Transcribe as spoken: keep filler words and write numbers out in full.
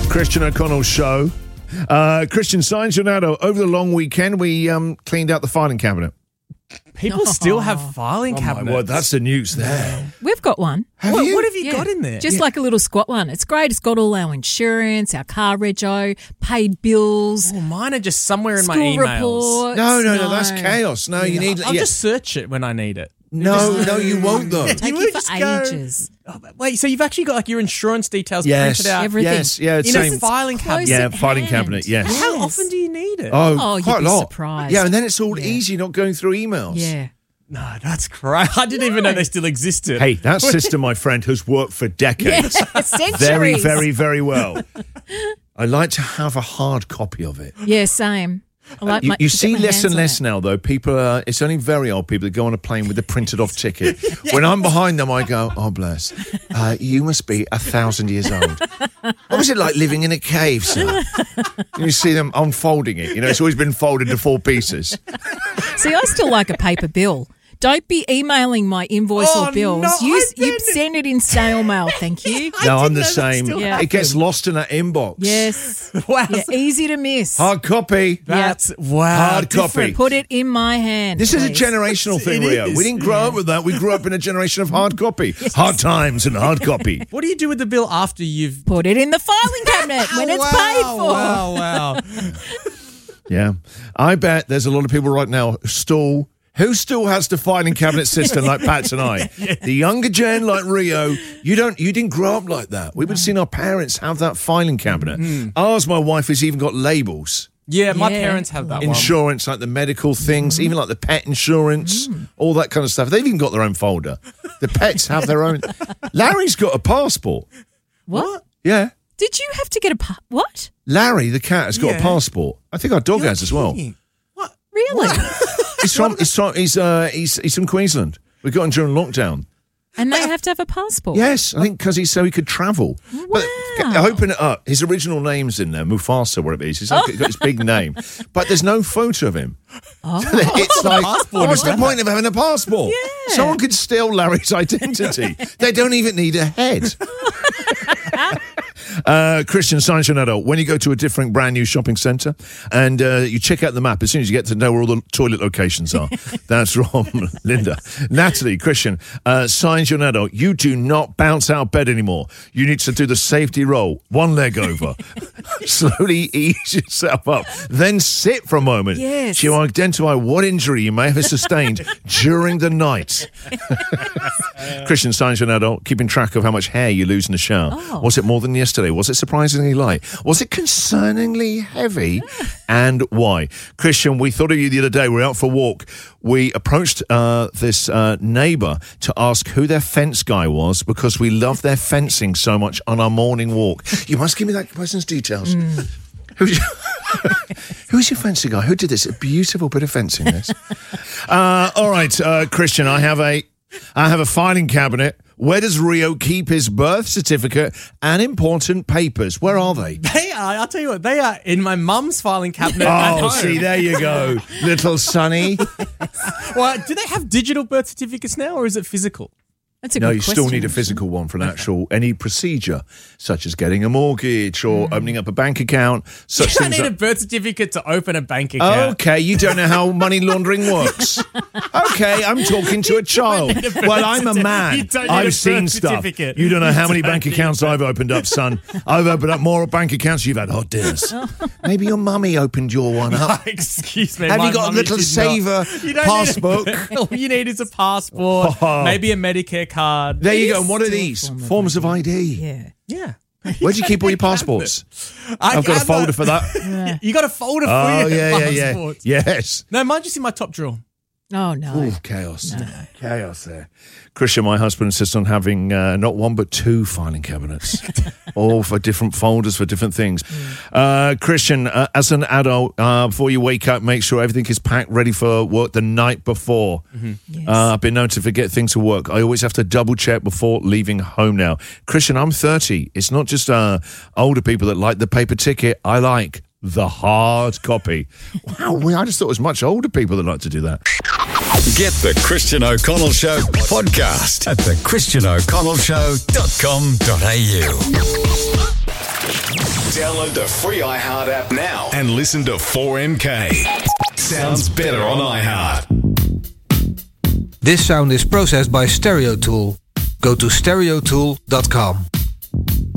Christian O'Connell Show. Uh, Christian, Science Jornado, over the long weekend, we um, cleaned out the filing cabinet. People still have filing Oh cabinets. my word, that's the news there. We've got one. Have what, you? what have you Yeah. got in there? Just Yeah. like a little squat one. It's great. It's got all our insurance, our car rego, paid bills, Oh, mine are just somewhere in my school emails. reports. No, no, no, that's chaos. No, you need... I'll yeah. just search it when I need it. No, no, you won't, though. Take You you would for just go- ages. Oh, but wait, so you've actually got like your insurance details Yes, printed out Everything. yes, yeah, it's in a same. filing cabinet? Close Yeah, at filing hand. cabinet, yes. How Yes. often do you need it? Oh, Oh, you'd quite a be lot. surprised. Yeah, and then it's all Yeah. easy, not going through emails. Yeah. No, that's great. I didn't even know they still existed. Hey, that system, my friend, has worked for decades. Centuries. Very, very, very well. I like to have a hard copy of it. Yeah, same. I like You, my, you to get see my less hands and on less it. now, though. People are, it's only very old people that go on a plane with a printed off ticket. When I'm behind them, I go, oh, bless. Uh, you must be a thousand years old. What was it like living in a cave, sir? And you see them unfolding it. You know, it's always been folded to four pieces. See, I still like a paper bill. Don't be emailing my invoice Oh, or bills. no, you, I you didn't. send it in snail mail, thank you. No, I'm the know that same. still Yeah. It gets lost in that inbox. Yes. Wow. Yeah, easy to miss. Hard copy. That's wow. Hard copy. Put it in my hand. This is a please. generational thing, It Rio. is. We didn't grow up with that. We grew up in a generation of hard copy. Hard times and hard copy. What do you do with the bill after you've Put it in the filing cabinet when it's wow, paid for. Wow, wow. Yeah. I bet there's a lot of people right now still... Who still has the filing cabinet system like Pat and I? The younger gen like Rio, you don't, you didn't grow up like that. We would have seen our parents have that filing cabinet. Mm. Ours, my wife, has even got labels. Yeah, my Yeah. parents have that one. Insurance, like the medical things, even like the pet insurance, all that kind of stuff. They've even got their own folder. The pets have their own. Larry's got a passport. What? Yeah. Did you have to get a pa- what? Larry, the cat, has got Yeah. a passport. I think our dog You're has as well. kidding. What? Really? He's from, he's from, he's, uh, he's, he's from Queensland. We got him during lockdown. And they have to have a passport. Yes, I think because he's so he could travel. But Wow. open it up. His original name's in there, Mufasa, whatever it is. He's like, got his big name, but there's no photo of him. Oh. It's like, passport what's is the that? point of having a passport? Yeah. Someone could steal Larry's identity. They don't even need a head. Uh, Christian Science Jornado, when you go to a different brand new shopping centre and uh, you check out the map, as soon as you get to know where all the toilet locations are, that's from Linda. Natalie, Christian, uh, Science Jornado, you do not bounce out of bed anymore. You need to do the safety roll, one leg over. Slowly ease yourself up, then sit for a moment Yes. to identify what injury you may have sustained during the night. Christian Science Jornado, keeping track of how much hair you lose in the shower. Oh. Was it more than yesterday? Was it surprisingly light? Was it concerningly heavy? And why? Christian, we thought of you the other day. We were out for a walk. We approached uh, this uh, neighbour to ask who their fence guy was because we love their fencing so much on our morning walk. You must give me that person's details. Who's your, who's your fencing guy? Who did this? A beautiful bit of fencing, this. uh, all right, uh, Christian, I have a, I have a filing cabinet. Where does Rio keep his birth certificate and important papers? Where are they? They are, I'll tell you what, they are in my mum's filing cabinet at Oh, home. see, there you go, little Sonny. Well, do they have digital birth certificates now, or is it physical? That's a No, good you question. still need a physical one for an actual, any procedure, such as getting a mortgage or opening up a bank account. Such You don't things need that- a birth certificate to open a bank account. Okay, you don't know how money laundering works. Okay, I'm talking to a child. need a birth Well, I'm a certi- man. you don't need a I've birth seen stuff. certificate. You don't know how You many don't bank need accounts I've opened up, son. I've opened up more bank accounts than you've had hot dinners. Maybe your mummy opened your one up. Excuse me. Have my you got a mummy little did saver not. You don't passbook? Need a, all you need is a passport, Oh. maybe a Medicare card. There you It go. is And what are still a these? form of Forms of I D. Yeah. Yeah. Where do you keep all your passports? I, I've got a I've folder for that. You got a folder for Oh, your yeah, yeah, yeah. passports. Yes. No, mine just in my top drawer. Oh, no. Ooh, chaos. Chaos there. Christian, my husband, insists on having uh, not one but two filing cabinets, all for different folders for different things. Uh, Christian, uh, as an adult, uh, before you wake up, make sure everything is packed ready for work the night before. Yes. Uh, I've been known to forget things to work. I always have to double check before leaving home now. Christian, I'm thirty. It's not just uh, older people that like the paper ticket. I like the hard copy. Wow, we- I just thought it was much older people that like to do that. Get the Christian O'Connell Show podcast at the christian o'connell show dot com dot a u. Download the free iHeart app now and listen to four M K. Sounds better on iHeart. This sound is processed by Stereo Tool. Go to stereo tool dot com.